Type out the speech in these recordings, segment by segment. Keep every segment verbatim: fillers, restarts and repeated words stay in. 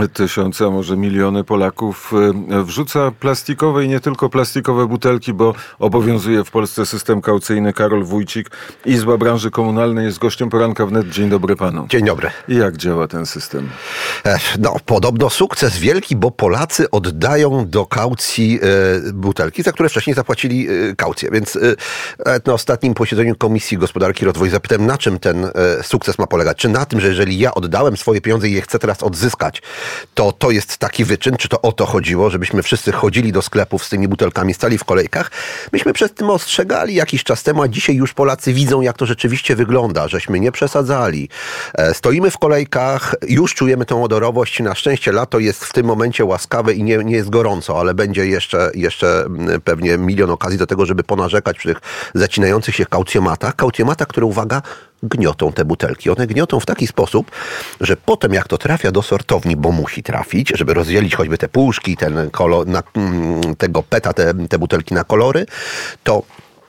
Tysiące, a może miliony Polaków wrzuca plastikowe i nie tylko plastikowe butelki, bo obowiązuje w Polsce system kaucyjny. Karol Wójcik, Izba Branży Komunalnej, jest gościem Poranka Wnet. Dzień dobry panu. Dzień dobry. I jak działa ten system? No, podobno sukces wielki, bo Polacy oddają do kaucji e, butelki, za które wcześniej zapłacili e, kaucję. Więc e, na ostatnim posiedzeniu Komisji Gospodarki i Rozwoju zapytałem, na czym ten e, sukces ma polegać. Czy na tym, że jeżeli ja oddałem swoje pieniądze i je chcę teraz odzyskać, to to jest taki wyczyn, czy to o to chodziło, żebyśmy wszyscy chodzili do sklepów z tymi butelkami, stali w kolejkach. Myśmy przed tym ostrzegali jakiś czas temu, a dzisiaj już Polacy widzą, jak to rzeczywiście wygląda, żeśmy nie przesadzali. Stoimy w kolejkach, już czujemy tą odorowość. Na szczęście lato jest w tym momencie łaskawe i nie, nie jest gorąco, ale będzie jeszcze, jeszcze pewnie milion okazji do tego, żeby ponarzekać przy tych zacinających się kaucjomatach. Kaucjomatach, które, uwaga, gniotą te butelki. One gniotą w taki sposób, że potem jak to trafia do sortowni, bo musi trafić, żeby rozdzielić choćby te puszki, ten kolor, na, tego peta, te, te butelki na kolory, to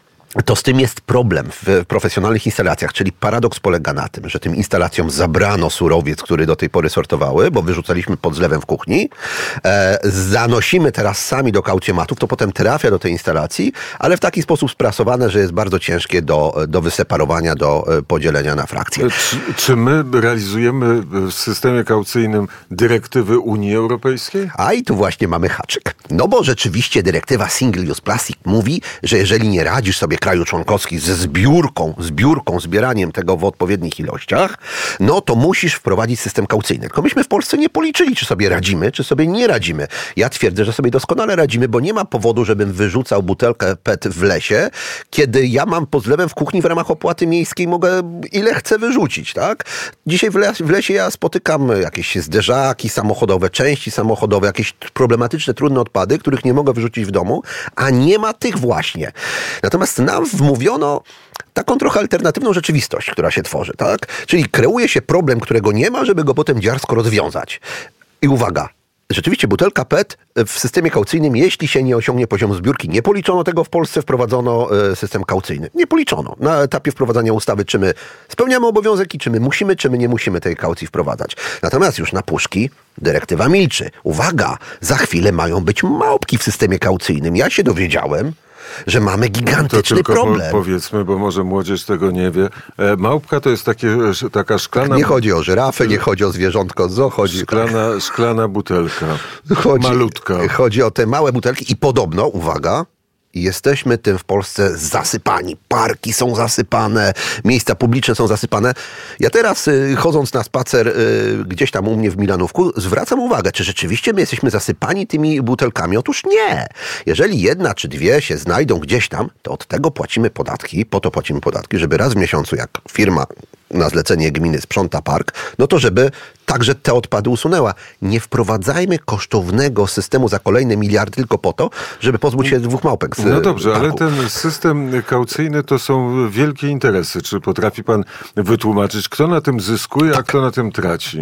To z tym jest problem w profesjonalnych instalacjach, czyli paradoks polega na tym, że tym instalacjom zabrano surowiec, który do tej pory sortowały, bo wyrzucaliśmy pod zlewem w kuchni, e, zanosimy teraz sami do kaucjomatów, to potem trafia do tej instalacji, ale w taki sposób sprasowane, że jest bardzo ciężkie do, do wyseparowania, do podzielenia na frakcje. Czy, czy my realizujemy w systemie kaucyjnym dyrektywy Unii Europejskiej? A i tu właśnie mamy haczyk. No bo rzeczywiście dyrektywa Single Use Plastic mówi, że jeżeli nie radzisz sobie kraju członkowskich ze zbiórką, zbiórką, zbieraniem tego w odpowiednich ilościach, no to musisz wprowadzić system kaucyjny. Tylko myśmy w Polsce nie policzyli, czy sobie radzimy, czy sobie nie radzimy. Ja twierdzę, że sobie doskonale radzimy, bo nie ma powodu, żebym wyrzucał butelkę P E T w lesie, kiedy ja mam pod zlewem w kuchni w ramach opłaty miejskiej, mogę ile chcę wyrzucić, tak? Dzisiaj w, les, w lesie ja spotykam jakieś zderzaki samochodowe, części samochodowe, jakieś problematyczne, trudne odpady, których nie mogę wyrzucić w domu, a nie ma tych właśnie. Natomiast nam wmówiono taką trochę alternatywną rzeczywistość, która się tworzy, tak? Czyli kreuje się problem, którego nie ma, żeby go potem dziarsko rozwiązać. I uwaga, rzeczywiście butelka P E T w systemie kaucyjnym, jeśli się nie osiągnie poziomu zbiórki, nie policzono tego w Polsce, wprowadzono system kaucyjny. Nie policzono. Na etapie wprowadzania ustawy, czy my spełniamy obowiązek i czy my musimy, czy my nie musimy tej kaucji wprowadzać. Natomiast już na puszki dyrektywa milczy. Uwaga, za chwilę mają być małpki w systemie kaucyjnym. Ja się dowiedziałem, że mamy gigantyczny to tylko problem. Po, powiedzmy, bo może młodzież tego nie wie. E, małpka to jest takie, taka szklana... Nie chodzi o żyrafę, nie chodzi o zwierzątko zoo, chodzi... Szklana, tak. szklana butelka. Chodzi, malutka. Chodzi o te małe butelki i podobno, uwaga, jesteśmy tym w Polsce zasypani. Parki są zasypane, miejsca publiczne są zasypane. Ja teraz, y, chodząc na spacer y, gdzieś tam u mnie w Milanówku, zwracam uwagę, czy rzeczywiście my jesteśmy zasypani tymi butelkami. Otóż nie. Jeżeli jedna czy dwie się znajdą gdzieś tam, to od tego płacimy podatki. Po to płacimy podatki, żeby raz w miesiącu, jak firma na zlecenie gminy sprząta park, no to żeby także te odpady usunęła. Nie wprowadzajmy kosztownego systemu za kolejne miliardy tylko po to, żeby pozbyć się dwóch małpek z No dobrze, parku. ale ten system kaucyjny to są wielkie interesy. Czy potrafi pan wytłumaczyć, kto na tym zyskuje, tak, a kto na tym traci?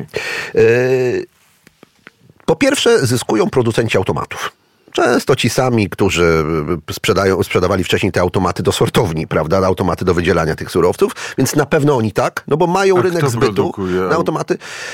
Yy, po pierwsze, zyskują producenci automatów. Często ci sami, którzy sprzedają, sprzedawali wcześniej te automaty do sortowni, prawda, automaty do wydzielania tych surowców, więc na pewno oni tak, no bo mają a rynek zbytu na automaty.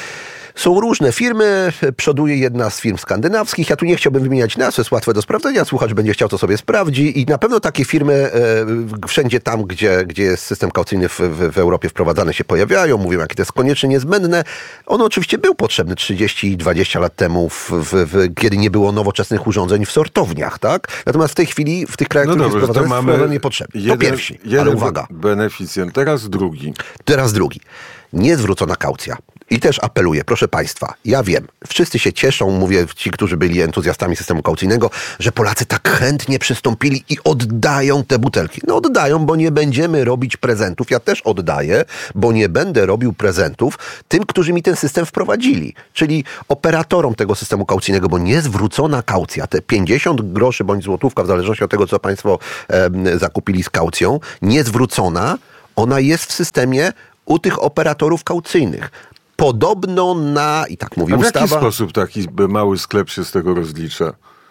Są różne firmy, przoduje jedna z firm skandynawskich. Ja tu nie chciałbym wymieniać nazw, jest łatwe do sprawdzenia. Słuchacz będzie chciał, to sobie sprawdzi. I na pewno takie firmy e, wszędzie tam, gdzie, gdzie jest system kaucyjny w, w, w Europie wprowadzany, się pojawiają. Mówią, jakie to jest koniecznie niezbędne. On oczywiście był potrzebny trzydzieści dwadzieścia lat temu, w, w, w, kiedy nie było nowoczesnych urządzeń w sortowniach, tak? Natomiast w tej chwili w tych krajach, no które dobrze, jest wprowadzone, mamy jest niepotrzebny. jeden, To pierwsi, jeden ale uwaga. beneficjent, teraz drugi. Teraz drugi. Niezwrócona kaucja. I też apeluję, proszę państwa, ja wiem, wszyscy się cieszą, mówię ci, którzy byli entuzjastami systemu kaucyjnego, że Polacy tak chętnie przystąpili i oddają te butelki. No oddają, bo nie będziemy robić prezentów. Ja też oddaję, bo nie będę robił prezentów tym, którzy mi ten system wprowadzili. Czyli operatorom tego systemu kaucyjnego, bo niezwrócona kaucja, te pięćdziesiąt groszy bądź złotówka, w zależności od tego, co państwo e, zakupili z kaucją, niezwrócona, ona jest w systemie u tych operatorów kaucyjnych. Podobno na, i tak mówi ustawa... A w ustawa... jaki sposób taki mały sklep się z tego rozlicza?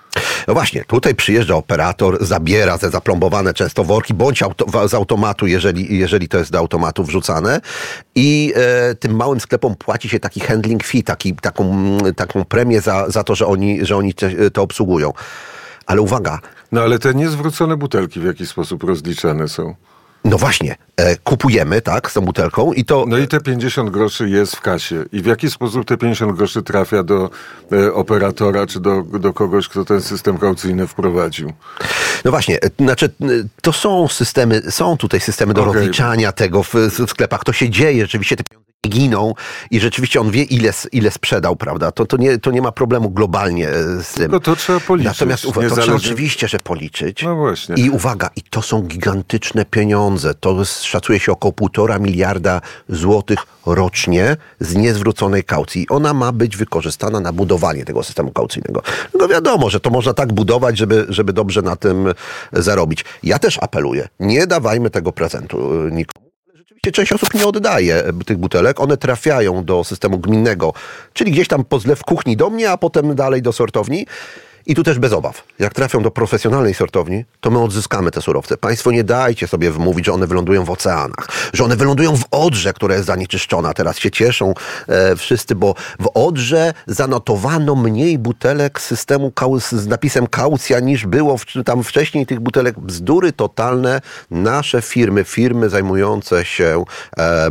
No właśnie, tutaj przyjeżdża operator, zabiera te zaplombowane często worki, bądź auto, z automatu, jeżeli, jeżeli to jest do automatu wrzucane i e, tym małym sklepom płaci się taki handling fee, taki, taką, taką premię za, za to, że oni, że oni te, to obsługują. Ale uwaga. No ale te niezwrócone butelki w jaki sposób rozliczane są? No właśnie, e, kupujemy, tak, z tą butelką i to... No i te pięćdziesiąt groszy jest w kasie. I w jaki sposób te pięćdziesiąt groszy trafia do e, operatora, czy do, do kogoś, kto ten system kaucyjny wprowadził? No właśnie, znaczy to są systemy, są tutaj systemy do okay. rozliczania tego w, w sklepach. To się dzieje, rzeczywiście te pieniądze nie giną i rzeczywiście on wie, ile, ile sprzedał, prawda? To, to, nie, to nie ma problemu globalnie z tym. No to trzeba policzyć. Natomiast uwaga, to trzeba oczywiście, że policzyć. No właśnie. I uwaga, i to są gigantyczne pieniądze. To jest, szacuje się około półtora miliarda złotych rocznie z niezwróconej kaucji. Ona ma być wykorzystana na budowanie tego systemu kaucyjnego. No wiadomo, że to można tak budować, żeby, żeby dobrze na tym zarobić. Ja też apeluję, nie dawajmy tego prezentu nikomu. Rzeczywiście część osób nie oddaje tych butelek. One trafiają do systemu gminnego, czyli gdzieś tam po zlew kuchni do mnie, a potem dalej do sortowni. I tu też bez obaw. Jak trafią do profesjonalnej sortowni, to my odzyskamy te surowce. Państwo nie dajcie sobie wmówić, że one wylądują w oceanach, że one wylądują w Odrze, która jest zanieczyszczona. Teraz się cieszą e, wszyscy, bo w Odrze zanotowano mniej butelek z systemu kau- z napisem kaucja niż było w, tam wcześniej tych butelek. Bzdury totalne. Nasze firmy, firmy zajmujące się e, e,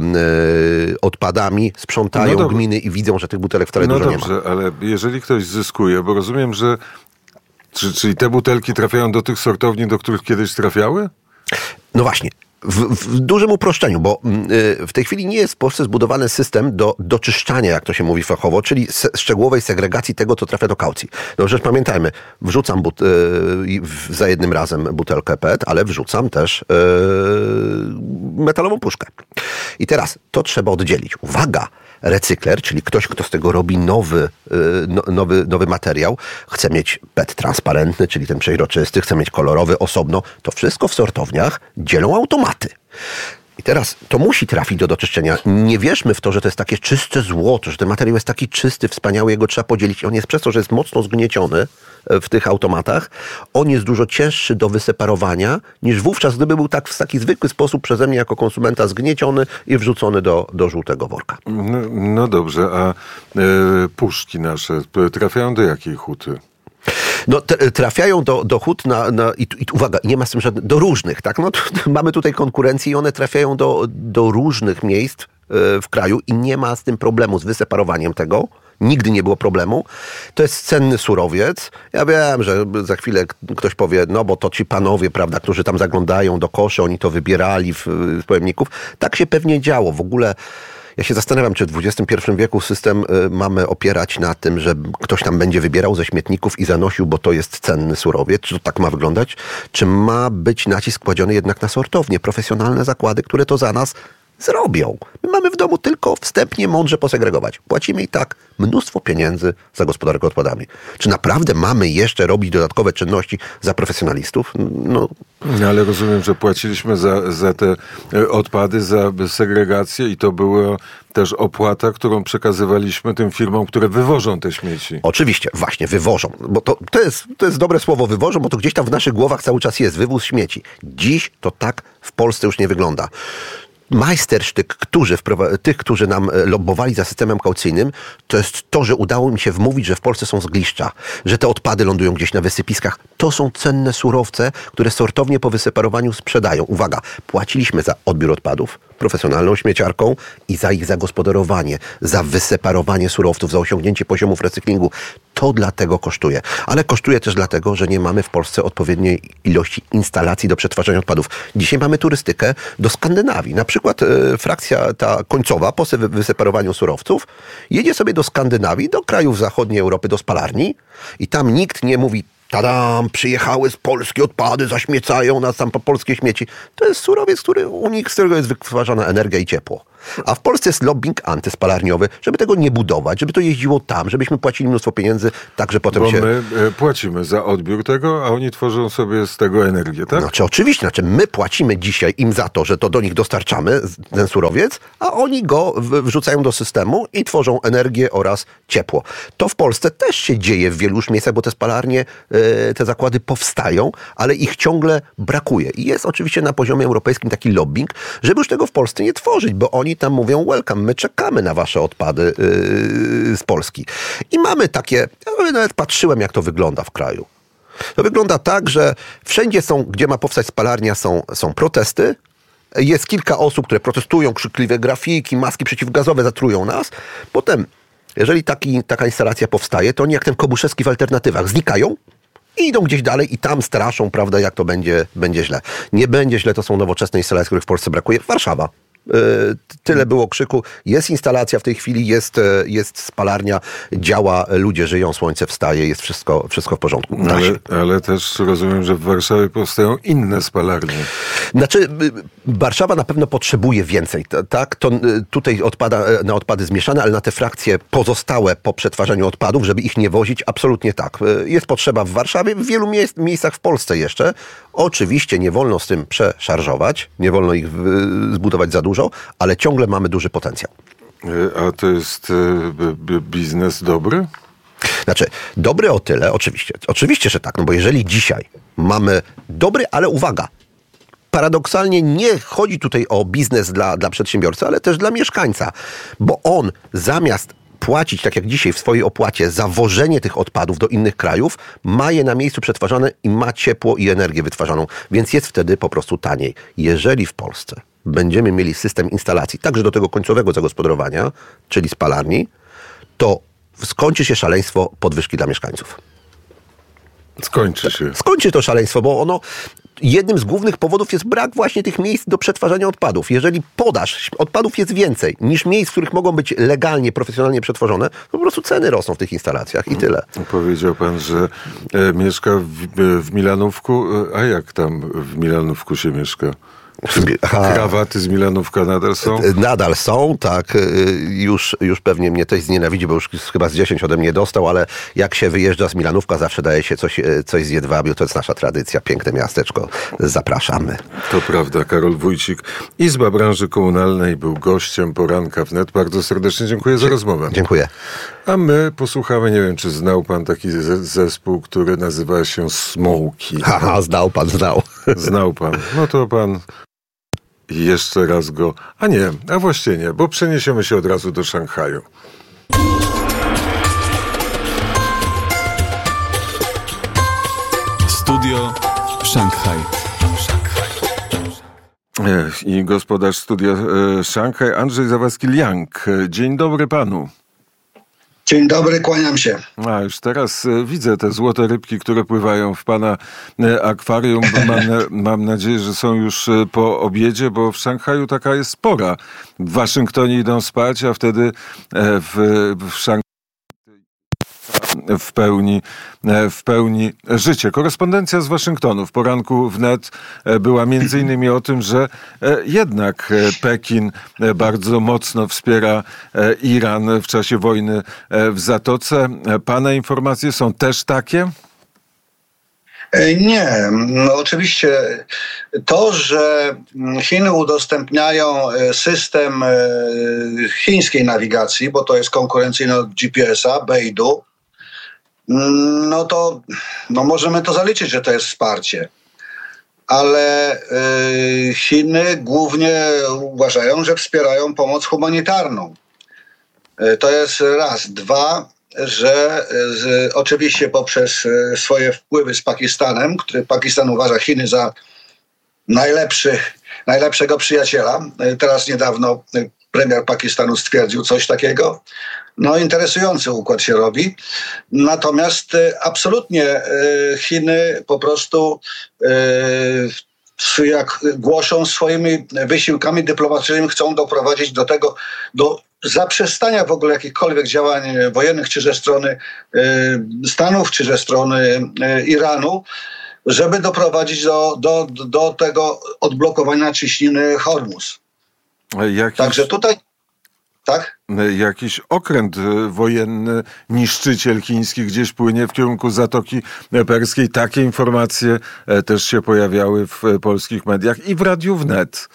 odpadami sprzątają no gminy i widzą, że tych butelek wcale no dużo dobrze, nie ma. Ale jeżeli ktoś zyskuje, bo rozumiem, że Czy, czyli te butelki trafiają do tych sortowni, do których kiedyś trafiały? No właśnie. W, w dużym uproszczeniu, bo y, w tej chwili nie jest w Polsce zbudowany system do doczyszczania, jak to się mówi fachowo, czyli se, szczegółowej segregacji tego, co trafia do kaucji. No przecież pamiętajmy, wrzucam but, y, w, za jednym razem butelkę P E T, ale wrzucam też y, metalową puszkę. I teraz to trzeba oddzielić. Uwaga! Recykler, czyli ktoś, kto z tego robi nowy, no, nowy, nowy materiał, chce mieć P E T transparentny, czyli ten przeźroczysty, chce mieć kolorowy osobno. To wszystko w sortowniach dzielą automaty. I teraz to musi trafić do doczyszczenia. Nie wierzmy w to, że to jest takie czyste złoto, że ten materiał jest taki czysty, wspaniały, jego trzeba podzielić. On jest przez to, że jest mocno zgnieciony w tych automatach. On jest dużo cięższy do wyseparowania niż wówczas, gdyby był tak w taki zwykły sposób przeze mnie jako konsumenta zgnieciony i wrzucony do, do żółtego worka. No, no dobrze, a e, puszki nasze trafiają do jakiej huty? No, trafiają do, do hut na, na i, i uwaga, nie ma z tym żadnych, do różnych, tak? No, mamy tutaj konkurencję i one trafiają do, do różnych miejsc y, w kraju i nie ma z tym problemu, z wyseparowaniem tego. Nigdy nie było problemu. To jest cenny surowiec. Ja wiem, że za chwilę ktoś powie, no bo to ci panowie, prawda, którzy tam zaglądają do koszy, oni to wybierali w, z pojemników. Tak się pewnie działo. W ogóle ja się zastanawiam, czy w dwudziestym pierwszym wieku system y, mamy opierać na tym, że ktoś tam będzie wybierał ze śmietników i zanosił, bo to jest cenny surowiec. Czy to tak ma wyglądać? Czy ma być nacisk kładziony jednak na sortownie, profesjonalne zakłady, które to za nas zrobią? My mamy w domu tylko wstępnie mądrze posegregować. Płacimy i tak mnóstwo pieniędzy za gospodarkę odpadami. Czy naprawdę mamy jeszcze robić dodatkowe czynności za profesjonalistów? No, no ale rozumiem, że płaciliśmy za, za te odpady, za segregację i to była też opłata, którą przekazywaliśmy tym firmom, które wywożą te śmieci. Oczywiście, właśnie, wywożą. Bo to, to, jest, to jest dobre słowo, wywożą, bo to gdzieś tam w naszych głowach cały czas jest wywóz śmieci. Dziś to tak w Polsce już nie wygląda. Majstersztyk, którzy wprowa- tych, którzy nam lobbowali za systemem kaucyjnym, to jest to, że udało mi się wmówić, że w Polsce są zgliszcza, że te odpady lądują gdzieś na wysypiskach. To są cenne surowce, które sortownie po wyseparowaniu sprzedają. Uwaga, płaciliśmy za odbiór odpadów profesjonalną śmieciarką i za ich zagospodarowanie, za wyseparowanie surowców, za osiągnięcie poziomów recyklingu. To dlatego kosztuje. Ale kosztuje też dlatego, że nie mamy w Polsce odpowiedniej ilości instalacji do przetwarzania odpadów. Dzisiaj mamy turystykę do Skandynawii. Na przykład e, frakcja ta końcowa po wy- wyseparowaniu surowców jedzie sobie do Skandynawii, do krajów zachodniej Europy, do spalarni i tam nikt nie mówi: tadam, przyjechały z Polski odpady, zaśmiecają nas tam po polskie śmieci. To jest surowiec, który u nich, z którego jest wytwarzana energia i ciepło. A w Polsce jest lobbying antyspalarniowy, żeby tego nie budować, żeby to jeździło tam, żebyśmy płacili mnóstwo pieniędzy, tak że potem Bo się... my płacimy za odbiór tego, a oni tworzą sobie z tego energię, tak? Znaczy oczywiście, znaczy my płacimy dzisiaj im za to, że to do nich dostarczamy, ten surowiec, a oni go wrzucają do systemu i tworzą energię oraz ciepło. To w Polsce też się dzieje w wielu już miejscach, bo te spalarnie, te zakłady powstają, ale ich ciągle brakuje. I jest oczywiście na poziomie europejskim taki lobbying, żeby już tego w Polsce nie tworzyć, bo oni tam mówią welcome, my czekamy na wasze odpady yy, z Polski. I mamy takie, ja nawet patrzyłem, jak to wygląda w kraju. To wygląda tak, że wszędzie są, gdzie ma powstać spalarnia, są, są protesty. Jest kilka osób, które protestują, krzykliwe grafiki, maski przeciwgazowe zatrują nas. Potem, jeżeli taki, taka instalacja powstaje, to oni jak ten Kobuszewski w Alternatywach znikają i idą gdzieś dalej i tam straszą, prawda, jak to będzie, będzie źle. Nie będzie źle, to są nowoczesne instalacje, których w Polsce brakuje. Warszawa. Tyle było krzyku. Jest instalacja w tej chwili, jest, jest spalarnia, działa, ludzie żyją, słońce wstaje, jest wszystko, wszystko w porządku. Ale, ale też rozumiem, że w Warszawie powstają inne spalarnie. Znaczy, Warszawa na pewno potrzebuje więcej, tak? To tutaj odpada, na odpady zmieszane, ale na te frakcje pozostałe po przetwarzaniu odpadów, żeby ich nie wozić, absolutnie tak. Jest potrzeba w Warszawie, w wielu miejsc, miejscach w Polsce jeszcze. Oczywiście nie wolno z tym przeszarżować, nie wolno ich zbudować za dużo, ale ciągle mamy duży potencjał. A to jest biznes dobry? Znaczy, dobry o tyle, oczywiście. Oczywiście, że tak, no bo jeżeli dzisiaj mamy dobry, ale uwaga, paradoksalnie nie chodzi tutaj o biznes dla, dla przedsiębiorcy, ale też dla mieszkańca, bo on zamiast płacić, tak jak dzisiaj w swojej opłacie, za wożenie tych odpadów do innych krajów, ma je na miejscu przetwarzane i ma ciepło i energię wytwarzaną, więc jest wtedy po prostu taniej. Jeżeli w Polsce będziemy mieli system instalacji, także do tego końcowego zagospodarowania, czyli spalarni, to skończy się szaleństwo podwyżki dla mieszkańców. Skończy się. Skończy to szaleństwo, bo ono... Jednym z głównych powodów jest brak właśnie tych miejsc do przetwarzania odpadów. Jeżeli podaż odpadów jest więcej niż miejsc, w których mogą być legalnie, profesjonalnie przetworzone, to po prostu ceny rosną w tych instalacjach i tyle. Powiedział pan, że e, mieszka w, w Milanówku. A jak tam w Milanówku się mieszka? Aha. Krawaty z Milanówka nadal są? Nadal są, tak. Już, już pewnie mnie ktoś znienawidzi, bo już chyba z dziesięć ode mnie dostał, ale jak się wyjeżdża z Milanówka, zawsze daje się coś, coś z jedwabiu. To jest nasza tradycja. Piękne miasteczko. Zapraszamy. To prawda. Karol Wójcik, Izba Branży Komunalnej, był gościem Poranka Wnet. Bardzo serdecznie dziękuję za rozmowę. Dziękuję. A my posłuchamy, nie wiem, czy znał pan taki zespół, który nazywa się Smoki. Haha, znał pan, znał. Znał pan. No to pan jeszcze raz go... A nie, a właściwie nie, bo przeniesiemy się od razu do Szanghaju. Studio Szanghaj. I gospodarz studia Szanghaj, Andrzej Zawadzki-Liang. Dzień dobry panu. Dzień dobry, kłaniam się. A już teraz widzę te złote rybki, które pływają w pana akwarium. Mam, mam nadzieję, że są już po obiedzie, bo w Szanghaju taka jest pora. W Waszyngtonie idą spać, a wtedy w, w Szanghaju w pełni, w pełni życie. Korespondencja z Waszyngtonu w poranku wnet była między innymi o tym, że jednak Pekin bardzo mocno wspiera Iran w czasie wojny w Zatoce. Pana informacje są też takie? Nie, no oczywiście to, że Chiny udostępniają system chińskiej nawigacji, bo to jest konkurencyjny od G P S a, Beidou, no to no możemy to zaliczyć, że to jest wsparcie. Ale Chiny głównie uważają, że wspierają pomoc humanitarną. To jest raz. Dwa, że z, oczywiście poprzez swoje wpływy z Pakistanem, który Pakistan uważa Chiny za najlepszy, najlepszego przyjaciela. Teraz niedawno premier Pakistanu stwierdził coś takiego. No interesujący układ się robi. Natomiast absolutnie Chiny po prostu jak głoszą swoimi wysiłkami dyplomatycznymi, chcą doprowadzić do tego, do zaprzestania w ogóle jakichkolwiek działań wojennych, czy ze strony Stanów, czy ze strony Iranu, żeby doprowadzić do, do, do tego odblokowania ciśniny Hormuz. Jakiś... Także tutaj... Tak? Jakiś okręt wojenny, niszczyciel chiński gdzieś płynie w kierunku Zatoki Perskiej. Takie informacje też się pojawiały w polskich mediach i w Radiu Wnet.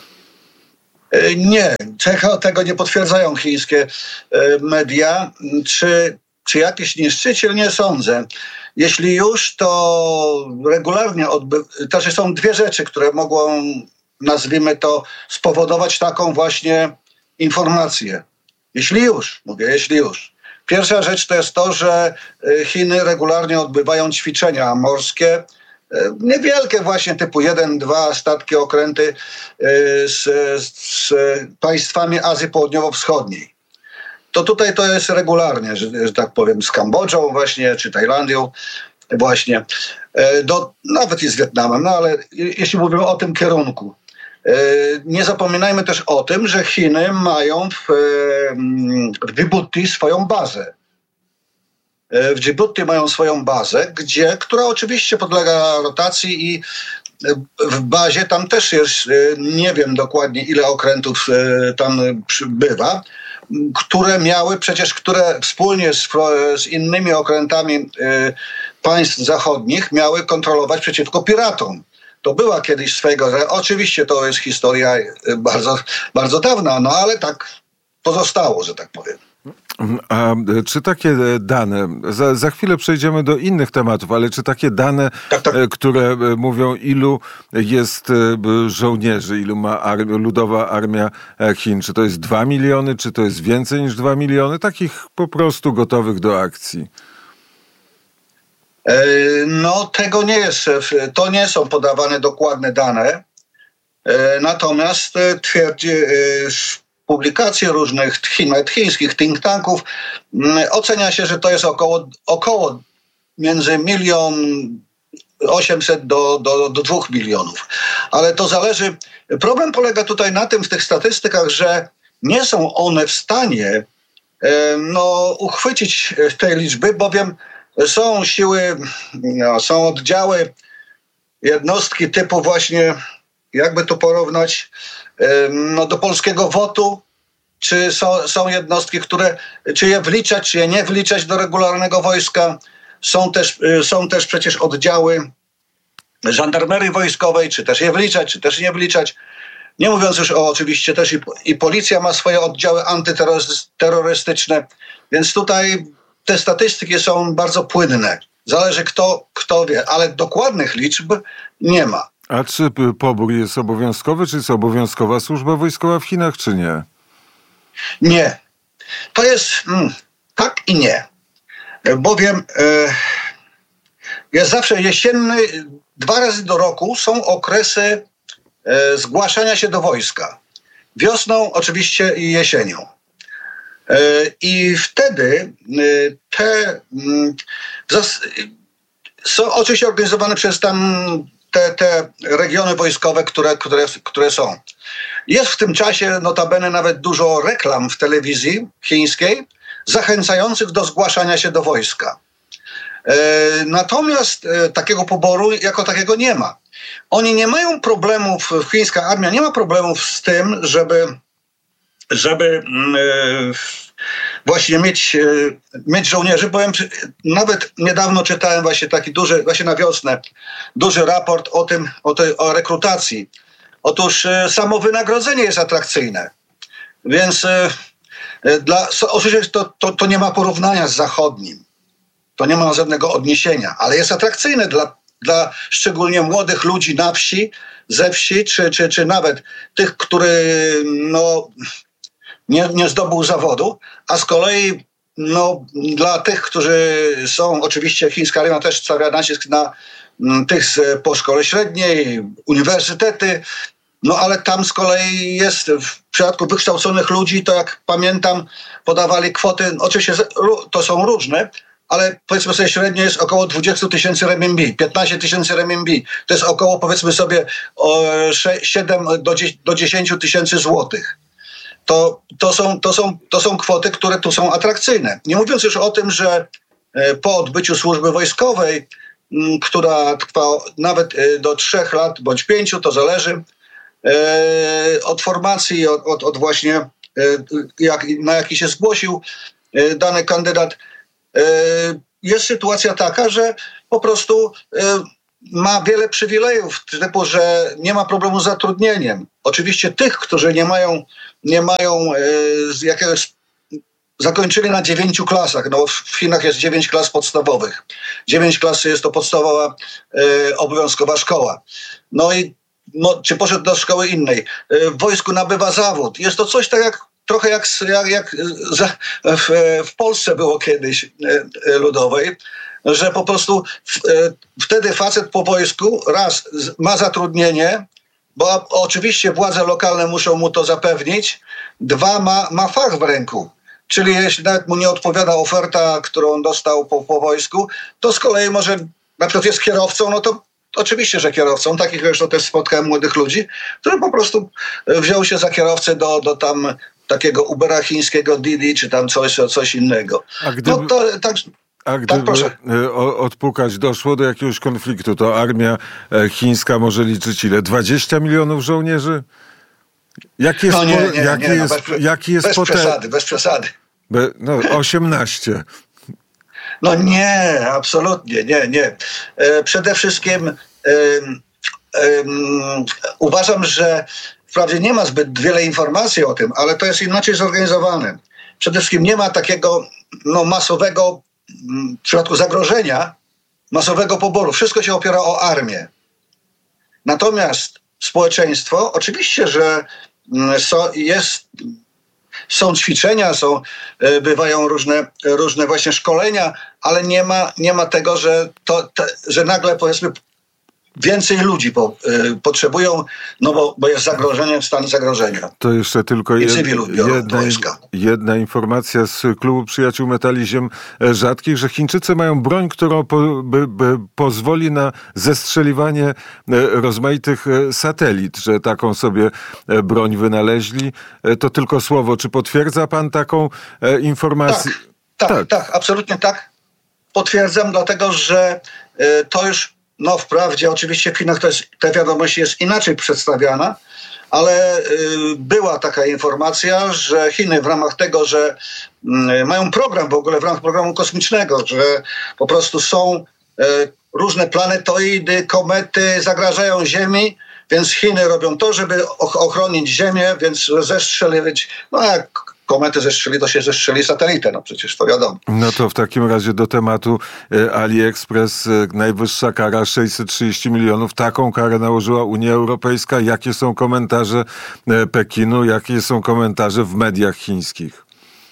Nie, tego nie potwierdzają chińskie media. Czy, czy jakiś niszczyciel? Nie sądzę. Jeśli już, to regularnie odbywa... Też są dwie rzeczy, które mogą, nazwijmy to, spowodować taką właśnie informację. Jeśli już, mówię, jeśli już. Pierwsza rzecz to jest to, że Chiny regularnie odbywają ćwiczenia morskie, niewielkie właśnie typu jeden, dwa statki, okręty z, z państwami Azji Południowo-Wschodniej. To tutaj to jest regularnie, że, że tak powiem, z Kambodżą właśnie, czy Tajlandią właśnie, do, nawet i z Wietnamem, no ale jeśli mówimy o tym kierunku. Nie zapominajmy też o tym, że Chiny mają w, w Djibouti swoją bazę. W Djibouti mają swoją bazę, gdzie, która oczywiście podlega rotacji i w bazie tam też jest, nie wiem dokładnie ile okrętów tam przybywa, które miały przecież, które wspólnie z, z innymi okrętami państw zachodnich miały kontrolować przeciwko piratom. To była kiedyś swego, że oczywiście to jest historia bardzo, bardzo dawna, no ale tak pozostało, że tak powiem. A czy takie dane, za, za chwilę przejdziemy do innych tematów, ale czy takie dane, tak, tak. które mówią, ilu jest żołnierzy, ilu ma ar- Ludowa Armia Chin, czy to jest dwa miliony, czy to jest więcej niż dwa miliony, takich po prostu gotowych do akcji? No tego nie jest, to nie są podawane dokładne dane, natomiast twierdzi publikacje różnych nawet chińskich think tanków ocenia się, że to jest około, około między milion osiemset do, do, do dwóch milionów. Ale to zależy, problem polega tutaj na tym w tych statystykach, że nie są one w stanie no, uchwycić tej liczby, bowiem są siły, no, są oddziały, jednostki typu właśnie, jakby to porównać, no, do polskiego wotu, czy są, są jednostki, które, czy je wliczać, czy je nie wliczać do regularnego wojska. Są też, są też przecież oddziały żandarmerii wojskowej, czy też je wliczać, czy też nie wliczać. Nie mówiąc już o, oczywiście też i, i policja ma swoje oddziały antyterrorystyczne, więc tutaj te statystyki są bardzo płynne. Zależy kto, kto wie, ale dokładnych liczb nie ma. A czy pobór jest obowiązkowy, czy jest obowiązkowa służba wojskowa w Chinach, czy nie? Nie. To jest mm, tak i nie. Bowiem e, jest zawsze jesienny, dwa razy do roku są okresy e, zgłaszania się do wojska. Wiosną oczywiście i jesienią. E, I wtedy e, te m, zas, są oczywiście organizowane przez tam Te, te regiony wojskowe, które, które, które są. Jest w tym czasie notabene nawet dużo reklam w telewizji chińskiej zachęcających do zgłaszania się do wojska. E, natomiast e, takiego poboru jako takiego nie ma. Oni nie mają problemów, chińska armia nie ma problemów z tym, żeby, żeby e, właśnie mieć, mieć żołnierzy. Powiem, nawet niedawno czytałem właśnie taki duży, właśnie na wiosnę, duży raport o tym, o, tej, o rekrutacji. Otóż samo wynagrodzenie jest atrakcyjne. Więc dla, oczywiście to, to, to nie ma porównania z zachodnim. To nie ma żadnego odniesienia, ale jest atrakcyjne dla, dla szczególnie młodych ludzi na wsi, ze wsi, czy, czy, czy nawet tych, który no, nie, nie zdobył zawodu, a z kolei no, dla tych, którzy są, oczywiście chińska armia też stawia nacisk na m, tych z, po szkole średniej, uniwersytety, no ale tam z kolei jest w przypadku wykształconych ludzi, to jak pamiętam, podawali kwoty, oczywiście to są różne, ale powiedzmy sobie średnio jest około dwadzieścia tysięcy renminbi, piętnaście tysięcy renminbi. To jest około powiedzmy sobie siedem do dziesięciu tysięcy złotych. To, to, są, to, są, to są kwoty, które tu są atrakcyjne. Nie mówiąc już o tym, że po odbyciu służby wojskowej, która trwa nawet do trzech lat bądź pięciu, to zależy, od formacji, od, od, od właśnie jak, na jaki się zgłosił dany kandydat. Jest sytuacja taka, że po prostu ma wiele przywilejów, typu, że nie ma problemu z zatrudnieniem. Oczywiście tych, którzy nie mają, nie mają jakiegoś, zakończyli na dziewięciu klasach. No, w Chinach jest dziewięć klas podstawowych. Dziewięć klas jest to podstawowa obowiązkowa szkoła. No i no, czy poszedł do szkoły innej. W wojsku nabywa zawód. Jest to coś tak jak trochę jak, jak, jak w, w Polsce było kiedyś ludowej, że po prostu w, wtedy facet po wojsku raz ma zatrudnienie, bo oczywiście władze lokalne muszą mu to zapewnić, dwa ma, ma fach w ręku. Czyli jeśli nawet mu nie odpowiada oferta, którą dostał po, po wojsku, to z kolei może na przykład jest kierowcą, no to oczywiście, że kierowcą. Takich zresztą też spotkałem młodych ludzi, którzy po prostu wziął się za kierowcę do, do tam takiego Ubera chińskiego, Didi, czy tam coś, coś innego. A gdyby, no to, tak, a gdyby tak, odpukać doszło do jakiegoś konfliktu, to armia chińska może liczyć ile? dwadzieścia milionów żołnierzy? Jaki jest, no nie, po, nie, jaki nie, jest, no bez, jaki jest bez potem... przesady, bez przesady. Be, no, osiemnaście. No nie, absolutnie, nie, nie. E, przede wszystkim e, e, uważam, że wprawdzie nie ma zbyt wiele informacji o tym, ale to jest inaczej zorganizowane. Przede wszystkim nie ma takiego no, masowego, w przypadku zagrożenia, masowego poboru. Wszystko się opiera o armię. Natomiast społeczeństwo, oczywiście, że so, jest... Są ćwiczenia, są, bywają różne, różne właśnie szkolenia, ale nie ma, nie ma tego, że, to, te, że nagle powiedzmy więcej ludzi po, y, potrzebują, no bo, bo jest zagrożenie, stan zagrożenia. To jeszcze tylko jed, jedna, jedna informacja z Klubu Przyjaciół Metali Ziem Rzadkich, że Chińczycy mają broń, która po, by, by pozwoli na zestrzeliwanie rozmaitych satelit, że taką sobie broń wynaleźli. To tylko słowo. Czy potwierdza pan taką informację? Tak, tak, tak, tak, absolutnie tak. Potwierdzam, dlatego że y, to już no wprawdzie oczywiście w Chinach to jest, ta wiadomość jest inaczej przedstawiana, ale y, była taka informacja, że Chiny w ramach tego, że y, mają program w ogóle, w ramach programu kosmicznego, że po prostu są y, różne planetoidy, komety zagrażają Ziemi, więc Chiny robią to, żeby ochronić Ziemię, więc zestrzelić, no jak komety zestrzeli, to się zestrzeli satelitę, no przecież to wiadomo. No to w takim razie do tematu AliExpress. Najwyższa kara sześćset trzydzieści milionów. Taką karę nałożyła Unia Europejska. Jakie są komentarze Pekinu? Jakie są komentarze w mediach chińskich?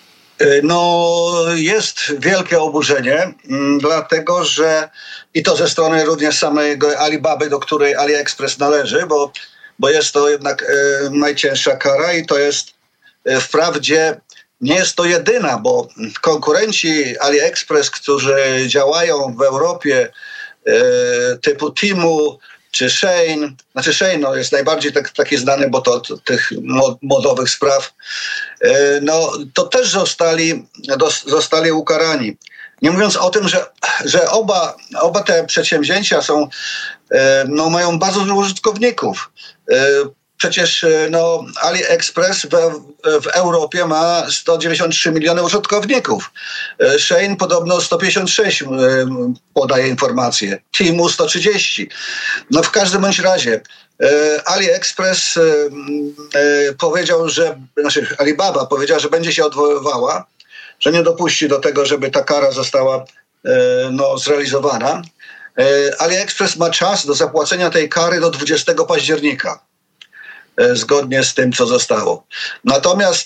No jest wielkie oburzenie, dlatego że i to ze strony również samego Alibaby, do której AliExpress należy, bo, bo jest to jednak e, najcięższa kara i to jest wprawdzie nie jest to jedyna, bo konkurenci AliExpress, którzy działają w Europie e, typu Temu czy Shein, znaczy Shein no, jest najbardziej tak, taki znany, bo to od tych modowych spraw, e, no to też zostali, dos, zostali ukarani. Nie mówiąc o tym, że, że oba, oba te przedsięwzięcia są, e, no, mają bardzo dużo użytkowników. E, Przecież no, AliExpress w, w Europie ma sto dziewięćdziesiąt trzy miliony użytkowników. Shein podobno sto pięćdziesiąt sześć podaje informacje. Temu sto trzydzieści. No w każdym bądź razie AliExpress powiedział, że, znaczy Alibaba powiedziała, że będzie się odwoływała, że nie dopuści do tego, żeby ta kara została no, zrealizowana. AliExpress ma czas do zapłacenia tej kary do dwudziestego października. Zgodnie z tym, co zostało. Natomiast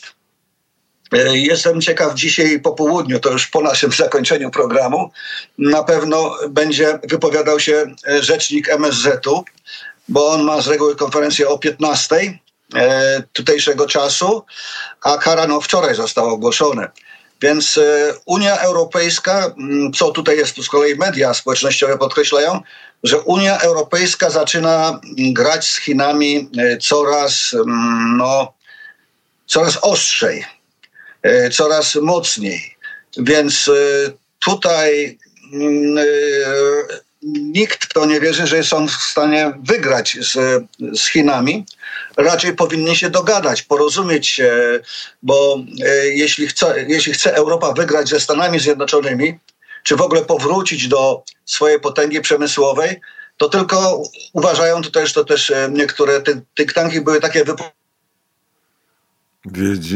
jestem ciekaw, dzisiaj po południu, to już po naszym zakończeniu programu, na pewno będzie wypowiadał się rzecznik M S Z-u, bo on ma z reguły konferencję o piętnastej tutejszego czasu, a kara no, wczoraj została ogłoszona. Więc Unia Europejska, co tutaj jest z kolei media społecznościowe podkreślają, że Unia Europejska zaczyna grać z Chinami coraz, no, coraz ostrzej, coraz mocniej. Więc tutaj nikt, kto nie wierzy, że są w stanie wygrać z, z Chinami, raczej powinni się dogadać, porozumieć się, bo e, jeśli, chce, jeśli chce Europa wygrać ze Stanami Zjednoczonymi, czy w ogóle powrócić do swojej potęgi przemysłowej, to tylko uważają to też, to też niektóre think tanki były takie wypowiedzi.